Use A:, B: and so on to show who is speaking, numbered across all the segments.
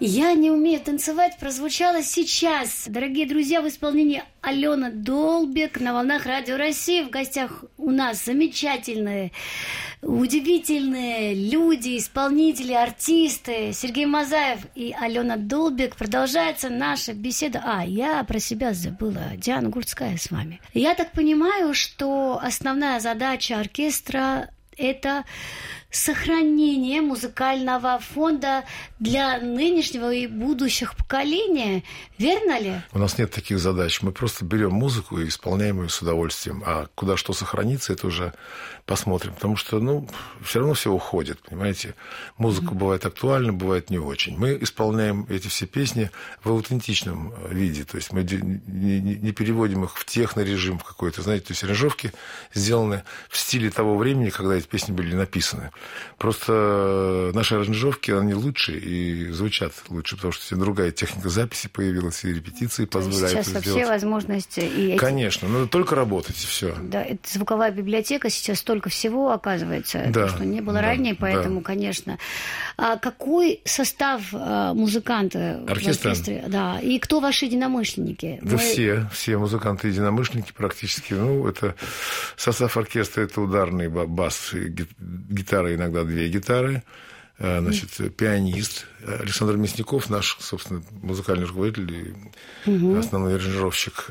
A: «Я не умею танцевать» прозвучало сейчас. Дорогие друзья, в исполнении Алена Долбек на волнах Радио России. В гостях у нас замечательные, удивительные люди, исполнители, артисты. Сергей Мазаев и Алена Долбек. Продолжается наша беседа. Я про себя забыла. Диана Гурцкая с вами. Я так понимаю, что основная задача оркестра – это сохранение музыкального фонда для нынешнего и будущих поколений. Верно ли?
B: У нас нет таких задач. Мы просто берем музыку и исполняем ее с удовольствием. А куда что сохранится, это уже посмотрим. Потому что, все равно все уходит, понимаете. Музыка бывает актуальна, бывает не очень. Мы исполняем эти все песни в аутентичном виде. То есть мы не переводим их в технорежим в какой-то. Знаете, то есть аранжировки сделаны в стиле того времени, когда эти песни были написаны. Просто наши аранжировки, они лучше и звучат лучше, потому что другая техника записи появилась, и репетиции позволяют это сделать.
A: Сейчас вообще возможности...
B: Конечно, надо только работать, и все.
A: Да, это звуковая библиотека, сейчас столько всего оказывается, что не было ранее, поэтому, конечно. А какой состав музыкантов в оркестре? Да, и кто ваши единомышленники?
B: Да все музыканты-единомышленники практически. Это состав оркестра, это ударный бас, гитара, иногда 2 гитары. Пианист Александр Мясников, наш, собственно, музыкальный руководитель и основной аранжировщик.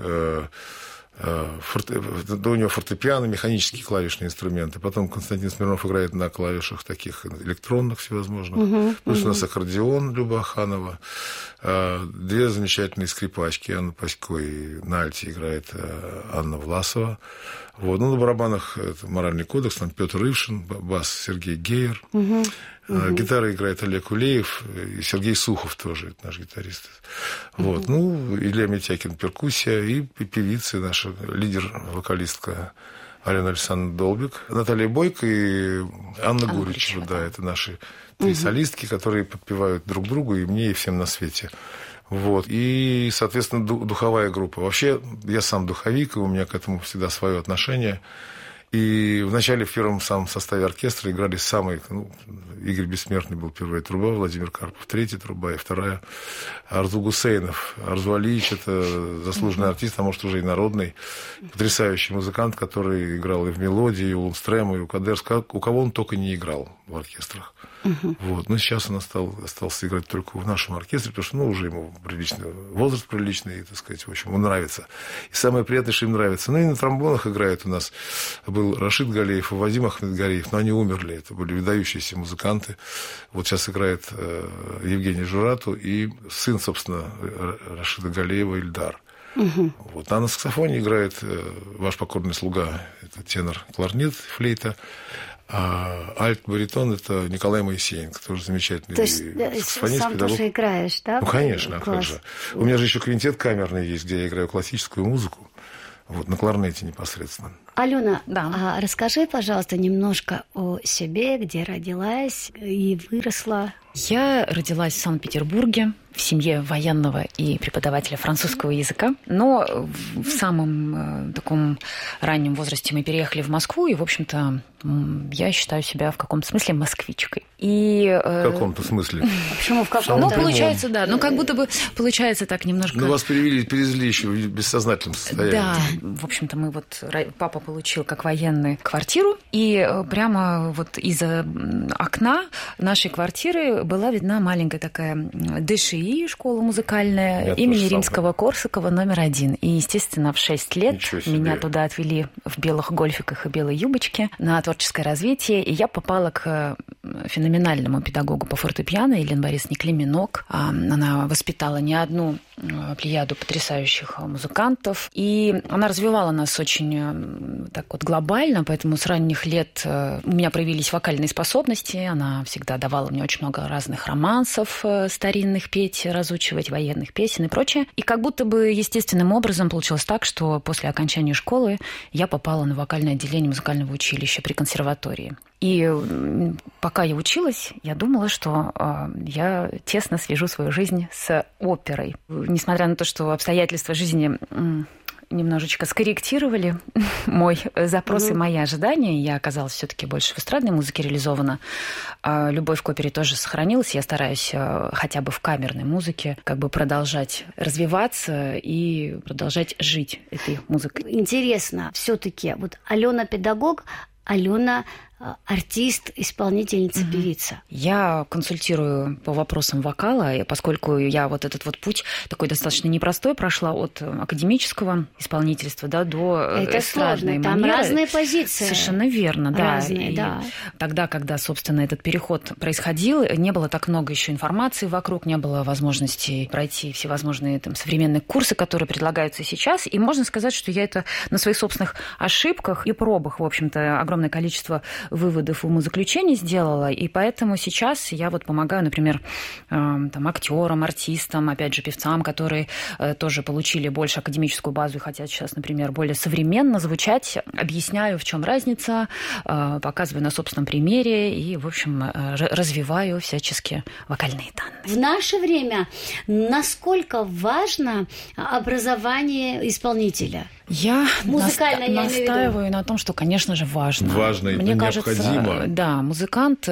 B: У него фортепиано, механические клавишные инструменты. Потом Константин Смирнов играет на клавишах таких электронных всевозможных. Плюс у нас аккордеон Люба Аханова. 2 замечательные скрипачки. Анна Пасько и на альте играет Анна Власова. На барабанах это «Моральный кодекс», там Петр Ившин, бас Сергей Гейер. Гитара играет Олег Улеев, и Сергей Сухов тоже, это наш гитарист. Илья Митякин, перкуссия, и певица, наша лидер-вокалистка Алена Александровна Долбек, Наталья Бойко и Анна Гуричева. Да, это наши 3 солистки, которые подпевают друг другу, и мне, и всем на свете. И, соответственно, духовая группа. Вообще, я сам духовик, и у меня к этому всегда свое отношение. И вначале в первом самом составе оркестра играли самые... Игорь Бессмертный был первая труба, Владимир Карпов 3-я труба, и 2-я Арзу Гусейнов. Арзу Алиевич – это заслуженный артист, а может, уже и народный, потрясающий музыкант, который играл и в «Мелодии», и у Лундстрема, и у Кадерска. У кого он только не играл в оркестрах. Сейчас он остался играть только в нашем оркестре, потому что, уже ему возраст приличный, и, так сказать, в общем, ему нравится. И самое приятное, что им нравится. И на тромбонах играет у нас был Рашид Галеев и Вадим Ахмедгариев, но они умерли, это были выдающиеся музыканты. Сейчас играет Евгений Журату и сын, собственно, Рашида Галеева Ильдар. А на саксофоне играет ваш покорный слуга, это тенор, кларнет, флейта. А альт-баритон – это Николай Моисеенко, тоже замечательный саксофонист,
A: сам
B: педагог.
A: Тоже играешь, да?
B: Конечно, как же. У меня же еще квинтет камерный есть, где я играю классическую музыку. На кларнете непосредственно.
A: Алена, расскажи, пожалуйста, немножко о себе, где родилась и выросла.
C: Я родилась в Санкт-Петербурге в семье военного и преподавателя французского языка, но в самом таком раннем возрасте мы переехали в Москву, и, в общем-то, я считаю себя в каком-то смысле москвичкой.
B: В каком-то смысле?
A: Почему в каком-то?
C: Получается, да. Как будто бы получается так немножко...
B: Вас перевезли еще в бессознательном состоянии.
C: Да. В общем-то, мы папа получил как военный квартиру, и прямо из окна нашей квартиры была видна маленькая такая ДШИ, школа музыкальная, имени Римского-Корсакова, номер 1. И, естественно, в 6 лет меня туда отвели в белых гольфиках и белой юбочке на творческое развитие, и я попала к феноменальному педагогу по фортепиано Елене Борисовне Клименок. Она воспитала не одну плеяду потрясающих музыкантов, и она развивала нас очень глобально, поэтому с ранних лет у меня проявились вокальные способности, она всегда давала мне очень много разных романсов старинных петь, разучивать, военных песен и прочее. И как будто бы естественным образом получилось так, что после окончания школы я попала на вокальное отделение музыкального училища при консерватории. И пока я училась, я думала, что я тесно свяжу свою жизнь с оперой. Несмотря на то, что обстоятельства жизни немножечко скорректировали мой запрос и мои ожидания. Я оказалась все-таки больше в эстрадной музыке реализована. А любовь к опере тоже сохранилась. Я стараюсь хотя бы в камерной музыке как бы продолжать развиваться и продолжать жить этой музыкой.
A: Интересно, все-таки вот Алена педагог, Алена артист, исполнительница, певица.
C: Я консультирую по вопросам вокала, поскольку я вот этот вот путь такой достаточно непростой прошла от академического исполнительства, да, до
A: это
C: эстрадной
A: сложно,
C: манеры.
A: Там разные позиции.
C: Совершенно верно, да.
A: Разные,
C: и
A: да.
C: Тогда, когда, собственно, этот переход происходил, не было так много еще информации вокруг, не было возможности пройти всевозможные там современные курсы, которые предлагаются сейчас. И можно сказать, что я это на своих собственных ошибках и пробах, в общем-то, огромное количество выводов и умозаключений сделала, и поэтому сейчас я вот помогаю, например, там, актерам, артистам, опять же, певцам, которые тоже получили больше академическую базу и хотят сейчас, например, более современно звучать, объясняю, в чем разница, показываю на собственном примере и, в общем, развиваю всячески вокальные данные.
A: В наше время насколько важно образование исполнителя?
C: Я настаиваю
A: я
C: на том, что, конечно же, важно.
B: Важно и
C: мне кажется,
B: необходимо.
C: Да, музыкант,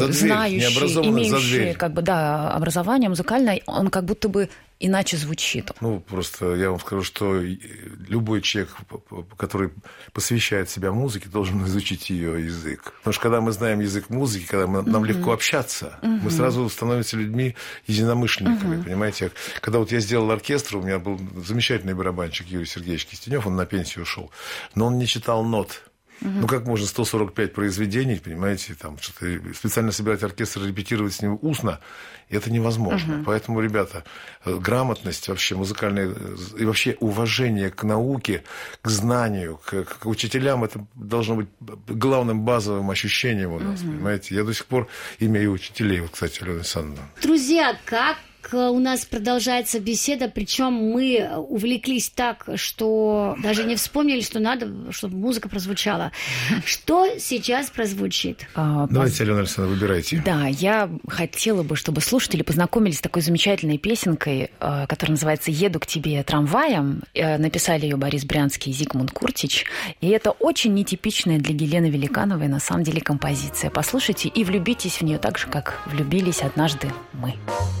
C: знающий, имеющий как бы, да, образование музыкальное, он как будто бы иначе звучит.
B: Ну, просто я вам скажу, что любой человек, который посвящает себя музыке, должен изучить ее язык. Потому что когда мы знаем язык музыки, когда нам легко общаться, мы сразу становимся людьми единомышленниками, понимаете? Когда вот я сделал оркестр, у меня был замечательный барабанщик Юрий Сергеевич Кистенев, он на пенсию ушел, но он не читал нот. Ну, как можно 145 произведений, понимаете, там, что-то специально собирать оркестр, репетировать с ним устно, это невозможно. Поэтому, ребята, грамотность вообще музыкальная и вообще уважение к науке, к знанию, к учителям, это должно быть главным базовым ощущением у нас, понимаете. Я до сих пор имею учителей, вот, кстати, Алена Александровна.
A: Друзья, как у нас продолжается беседа, причем мы увлеклись так, что даже не вспомнили, что надо, чтобы музыка прозвучала. Что сейчас прозвучит?
B: Давайте, Алена Александровна, выбирайте.
C: Да, я хотела бы, чтобы слушатели познакомились с такой замечательной песенкой, которая называется «Еду к тебе трамваем». Написали ее Борис Брянский и Зигмунд Куртич. И это очень нетипичная для Гелены Великановой на самом деле композиция. Послушайте и влюбитесь в нее так же, как влюбились однажды мы.